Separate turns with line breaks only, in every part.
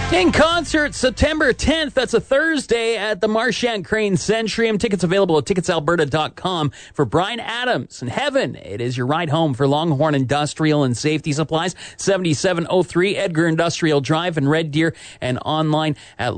In concert, September 10th, that's a Thursday at the Marchand Crane Centrium. Tickets available at ticketsalberta.com for Bryan Adams and Heaven. It is your ride home for Longhorn Industrial and Safety Supplies, 7703 Edgar Industrial Drive in Red Deer, and online at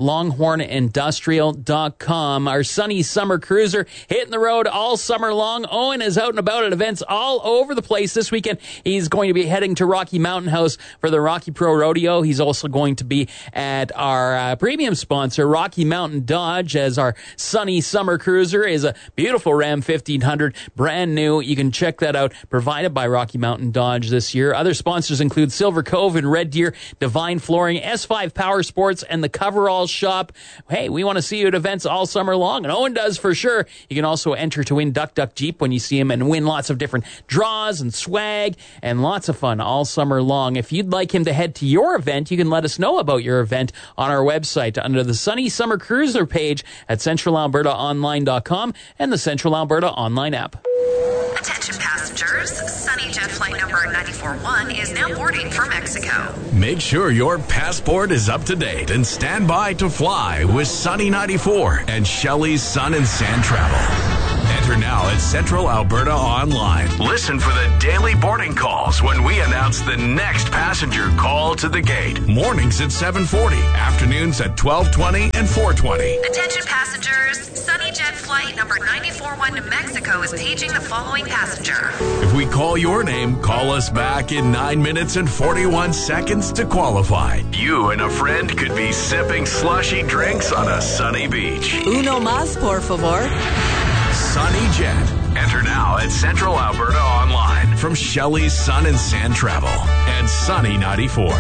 longhornindustrial.com. Our sunny summer cruiser hitting the road all summer long. Owen is out and about at events all over the place this weekend. He's going to be heading to Rocky Mountain House for the Rocky Pro Rodeo. He's also going to be at our premium sponsor, Rocky Mountain Dodge, as our sunny summer cruiser is a beautiful Ram 1500, brand new. You can check that out, provided by Rocky Mountain Dodge this year. Other sponsors include Silver Cove in Red Deer, Divine Flooring, S5 Power Sports, and the Coverall Shop. Hey, we want to see you at events all summer long, and Owen does for sure. You can also enter to win Duck Duck Jeep when you see him and win lots of different draws and swag and lots of fun all summer long. If you'd like him to head to your event, you can let us know about your event on our website under the Sunny Summer Cruiser page at centralalbertaonline.com and the Central Alberta online app.
Attention passengers, Sunny Jet flight number 941 is now boarding for Mexico.
Make sure your passport is up to date and stand by to fly with Sunny 94 and Shelley's Sun and Sand Travel. Enter now at Central Alberta Online. Listen for the daily boarding calls when we announce the next passenger call to the gate. Mornings at 7:40, afternoons at 12:20 and 4:20.
Attention passengers, Sunny Jet flight number 941 to Mexico is paging the following passenger.
If we call your name, call us back in 9 minutes and 41 seconds to qualify. You and a friend could be sipping slushy drinks on a sunny beach.
Uno más, por favor.
Sunny Jet. Enter now at Central Alberta Online from Shelley's Sun and Sand Travel and Sunny 94.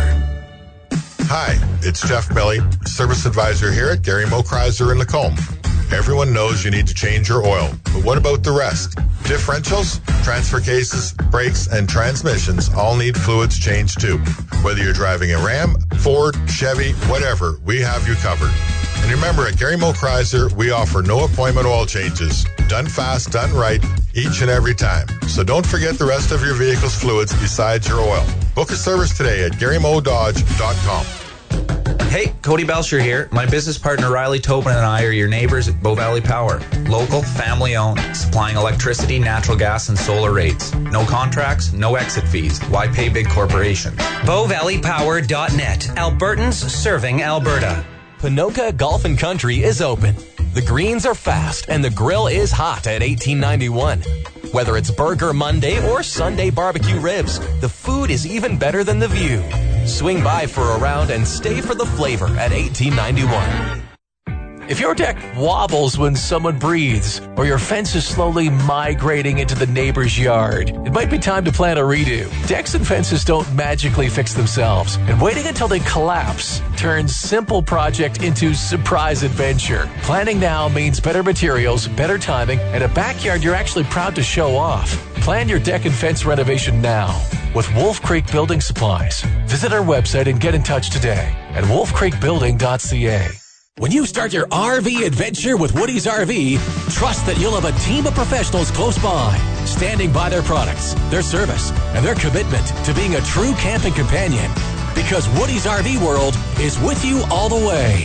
Hi, it's Jeff Belly, Service Advisor here at Gary Mo Chrysler in Lacombe. Everyone knows you need to change your oil, but what about the rest? Differentials, transfer cases, brakes, and transmissions all need fluids changed too. Whether you're driving a Ram, Ford, Chevy, whatever, we have you covered. And remember, at Gary Mo Chrysler, we offer no appointment oil changes. Done fast, done right, each and every time. So don't forget the rest of your vehicle's fluids besides your oil. Book a service today at GaryMoDodge.com.
Hey, Cody Belcher here. My business partner Riley Tobin and I are your neighbors at Bow Valley Power. Local, family-owned, supplying electricity, natural gas, and solar rates. No contracts, no exit fees. Why pay big corporations?
BowValleyPower.net. Albertans serving Alberta.
Ponoka Golf and Country is open. The greens are fast and the grill is hot at 1891. Whether it's Burger Monday or Sunday barbecue ribs, the food is even better than the view. Swing by for a round and stay for the flavor at 1891.
If your deck wobbles when someone breathes, or your fence is slowly migrating into the neighbor's yard, it might be time to plan a redo. Decks and fences don't magically fix themselves, and waiting until they collapse turns simple project into surprise adventure. Planning now means better materials, better timing, and a backyard you're actually proud to show off. Plan your deck and fence renovation now with Wolf Creek Building Supplies. Visit our website and get in touch today at wolfcreekbuilding.ca.
When you start your RV adventure with Woody's RV, trust that you'll have a team of professionals close by, standing by their products, their service, and their commitment to being a true camping companion. Because Woody's RV World is with you all the way.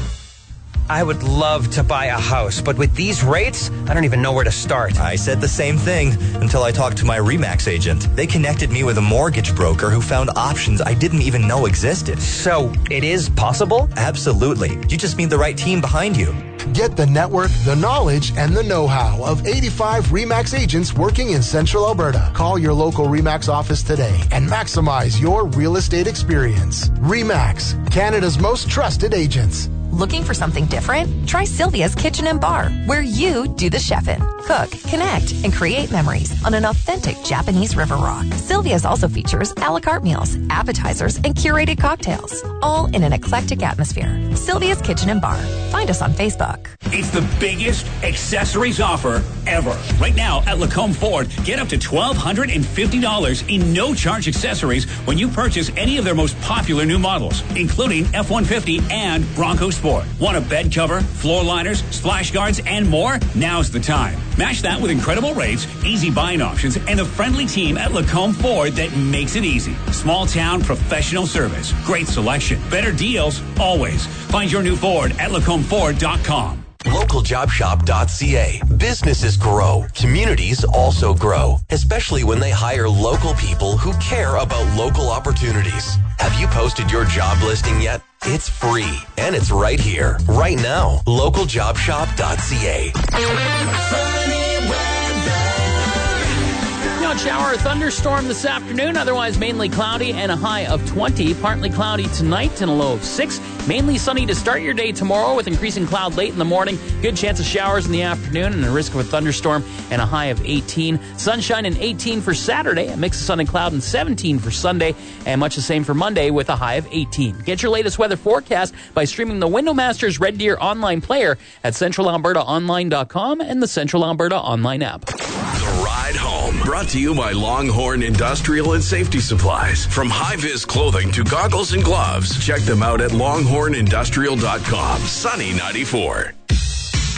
I would love to buy a house, but with these rates, I don't even know where to start.
I said the same thing until I talked to my RE/MAX agent. They connected me with a mortgage broker who found options I didn't even know existed.
So, it is possible?
Absolutely. You just need the right team behind you.
Get the network, the knowledge, and the know-how of 85 RE/MAX agents working in Central Alberta. Call your local RE/MAX office today and maximize your real estate experience. RE/MAX, Canada's most trusted agents.
Looking for something different? Try Sylvia's Kitchen and Bar, where you do the chefing. Cook, connect, and create memories on an authentic Japanese river rock. Sylvia's also features a la carte meals, appetizers, and curated cocktails, all in an eclectic atmosphere. Sylvia's Kitchen and Bar. Find us on Facebook.
It's the biggest accessories offer ever. Right now at Lacombe Ford, get up to $1,250 in no-charge accessories when you purchase any of their most popular new models, including F-150 and Bronco Sport. Want a bed cover, floor liners, splash guards, and more? Now's the time. Match that with incredible rates, easy buying options, and a friendly team at Lacombe Ford that makes it easy. Small town professional service. Great selection. Better deals always. Find your new Ford at LacombFord.com.
LocalJobShop.ca. Businesses grow. Communities also grow, especially when they hire local people who care about local opportunities. Have you posted your job listing yet? It's free, and it's right here, right now. LocalJobShop.ca.
Shower or thunderstorm this afternoon, otherwise mainly cloudy and a high of 20. Partly cloudy tonight and a low of 6. Mainly sunny to start your day tomorrow with increasing cloud late in the morning. Good chance of showers in the afternoon and a risk of a thunderstorm and a high of 18. Sunshine and 18 for Saturday, a mix of sun and cloud and 17 for Sunday, and much the same for Monday with a high of 18. Get your latest weather forecast by streaming the Windowmasters Red Deer online player at CentralAlbertaOnline.com and the Central Alberta online app.
The Ride Home, brought to you by Longhorn Industrial and Safety Supplies. From high-vis clothing to goggles and gloves, check them out at longhornindustrial.com. Sunny 94.